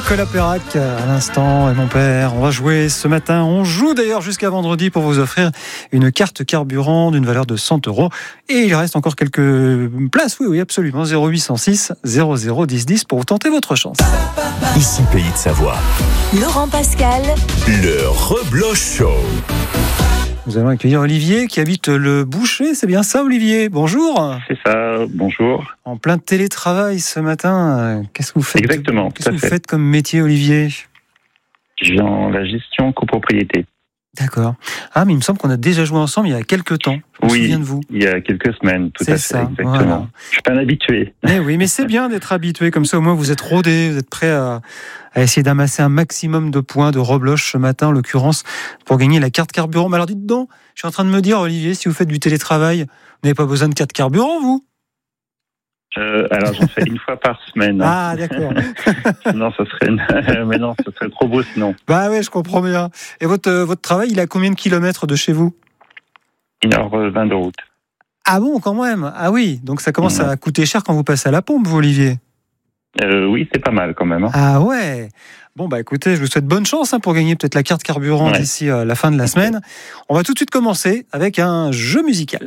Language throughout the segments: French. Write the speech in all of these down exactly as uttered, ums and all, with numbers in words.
Nicolas Perrac à l'instant et mon père. On va jouer ce matin. On joue d'ailleurs jusqu'à vendredi pour vous offrir une carte carburant d'une valeur de cent euros. Et il reste encore quelques places. Oui, oui, absolument. zéro huit cent six zéro zéro dix dix pour tenter votre chance. Ici Pays de Savoie. Laurent Pascal. Le Rebloche Show. Nous allons accueillir Olivier qui habite le Boucher. C'est bien ça, Olivier? Bonjour. C'est ça, bonjour. En plein télétravail ce matin. Qu'est-ce que vous faites? Exactement. Qu'est-ce que vous faites comme métier, Olivier? Je suis en la gestion copropriété. D'accord. Ah, mais il me semble qu'on a déjà joué ensemble il y a quelques temps. Je me oui, souviens de vous. Il y a quelques semaines, tout c'est à fait. Ça, exactement. voilà. Je suis pas un habitué. Mais oui, mais c'est bien d'être habitué comme ça. Au moins, vous êtes rodé, vous êtes prêt à, à essayer d'amasser un maximum de points de rebloche ce matin, en l'occurrence, pour gagner la carte carburant. Mais alors, dites donc, je suis en train de me dire, Olivier, si vous faites du télétravail, vous n'avez pas besoin de carte carburant, vous? Euh, alors, j'en fais une fois par semaine. Ah, d'accord. Sinon, ça serait, une... mais non, ça serait trop beau sinon. Bah ouais, je comprends bien. Et votre, euh, votre travail, il est à combien de kilomètres de chez vous? une heure vingt de route. Ah bon, quand même. Ah oui, donc ça commence Mmh. à coûter cher quand vous passez à la pompe, vous, Olivier. Euh, oui, c'est pas mal quand même. Hein. Ah ouais. Bon, bah écoutez, je vous souhaite bonne chance hein, pour gagner peut-être la carte carburant Ouais. d'ici euh, la fin de la semaine. On va tout de suite commencer avec un jeu musical.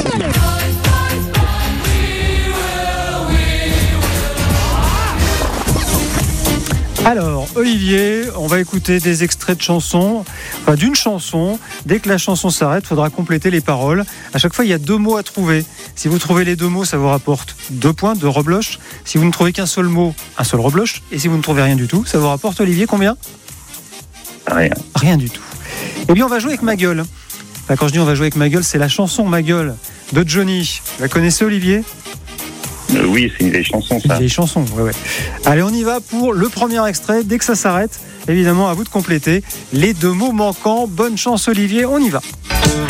Alors, Olivier, on va écouter des extraits de chansons, enfin d'une chanson. Dès que la chanson s'arrête, il faudra compléter les paroles. À chaque fois, il y a deux mots à trouver. Si vous trouvez les deux mots, ça vous rapporte deux points, deux rebloches. Si vous ne trouvez qu'un seul mot, un seul rebloche. Et si vous ne trouvez rien du tout, ça vous rapporte, Olivier, combien? Rien. Rien du tout. Eh bien, on va jouer avec Ma Gueule. Enfin, quand je dis on va jouer avec Ma Gueule, c'est la chanson Ma Gueule de Johnny. Vous la connaissez, Olivier? Euh, oui, c'est une vieille chanson, Une ça. vieille chanson, ouais, ouais. Allez, on y va pour le premier extrait. Dès que ça s'arrête, évidemment, à vous de compléter les deux mots manquants. Bonne chance, Olivier, on y va.